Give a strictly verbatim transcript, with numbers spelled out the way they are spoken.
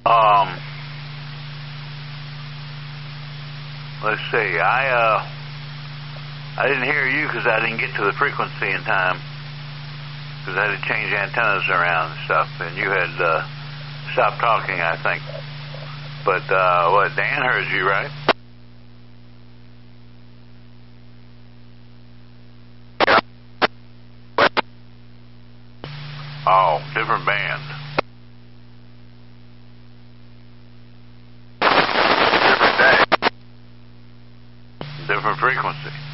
Um, let's see. I uh, I didn't hear you because I didn't get to the frequency in time because I had to change antennas around and stuff, and you had uh, stopped talking, I think. But uh, what? Dan heard you, right? Oh, different band. Different day. Different frequency.